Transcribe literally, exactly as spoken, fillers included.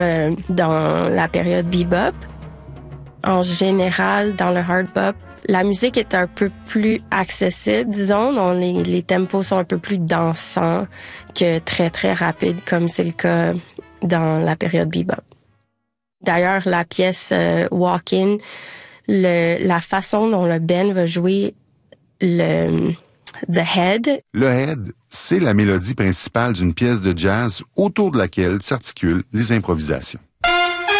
Euh, dans la période bebop, en général, dans le hard bop, la musique est un peu plus accessible, disons. Donc les, les tempos sont un peu plus dansants que très, très rapides, comme c'est le cas dans la période bebop. D'ailleurs, la pièce euh, Walk-In, le, la façon dont le band va jouer le The Head. Le Head, c'est la mélodie principale d'une pièce de jazz autour de laquelle s'articulent les improvisations.